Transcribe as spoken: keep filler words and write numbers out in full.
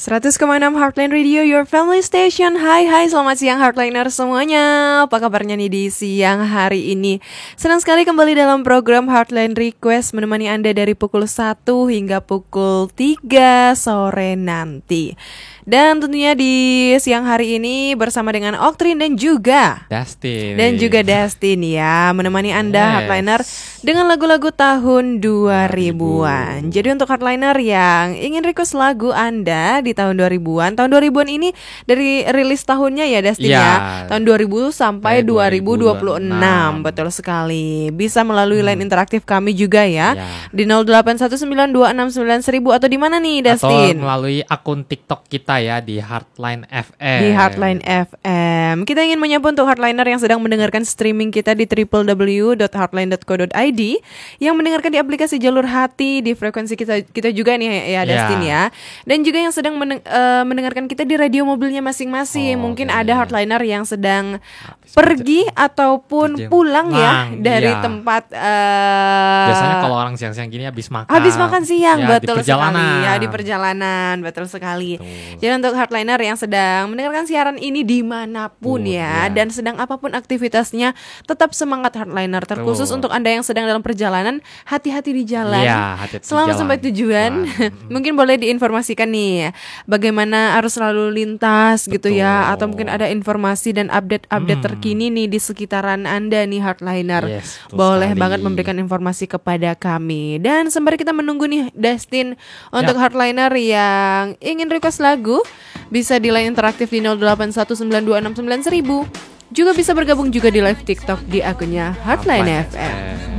seratus koma enam Heartline Radio, your family station. Hai hai, selamat siang Heartliner semuanya. Apa kabarnya nih di siang hari ini? Senang sekali kembali dalam program Heartline Request, menemani Anda dari pukul satu hingga pukul tiga sore nanti. Dan tentunya di siang hari ini bersama dengan Oktrin dan juga Dustin. Dan juga Dustin ya, menemani Anda yes. Heartliner dengan lagu-lagu tahun dua ribuan. Jadi untuk Heartliner yang ingin request lagu Anda di tahun dua ribuan, tahun dua ribuan ini dari rilis tahunnya ya Dustin ya, ya. Tahun dua ribu sampai dua ribu dua puluh enam. Betul sekali. Bisa melalui hmm. line interaktif kami juga ya, ya. Di nol delapan satu sembilan dua enam sembilan seribu atau di mana nih Dustin? Atau melalui akun TikTok kita ya di Heartline F M. Di Heartline F M. Kita ingin menyapa untuk Heartliner yang sedang mendengarkan streaming kita di w w w dot heartline dot co dot i d, yang mendengarkan di aplikasi Jalur Hati di frekuensi kita kita juga nih ya Dustin yeah. ya. Dan juga yang sedang meneng, uh, mendengarkan kita di radio mobilnya masing-masing. Oh, Mungkin okay. ada Heartliner yang sedang Habis pergi kerja. ataupun kerja. pulang ya dari iya. tempat uh, biasanya kalau orang siang-siang gini habis makan. Habis makan siang, ya, betul di perjalanan. sekali. Ya, di perjalanan, betul sekali. Betul. Jadi untuk Heartliner yang sedang mendengarkan siaran ini dimanapun Tuh, ya, ya, dan sedang apapun aktivitasnya, tetap semangat Heartliner. Terkhusus Tuh. untuk Anda yang sedang dalam perjalanan, hati-hati di jalan. Ya, hati-hati Selamat jalan. sampai tujuan. Mungkin boleh diinformasikan nih, bagaimana arus lalu lintas Betul. gitu ya, atau mungkin ada informasi dan update-update hmm. terkini nih di sekitaran Anda nih Heartliner. Yes, boleh sekali. banget memberikan informasi kepada kami. Dan sembari kita menunggu nih Dustin untuk ya. Heartliner yang ingin request lagu, bisa di line interaktif di nol delapan satu sembilan dua enam sembilan seribu. Juga bisa bergabung juga di live TikTok di akunnya Heartline F M.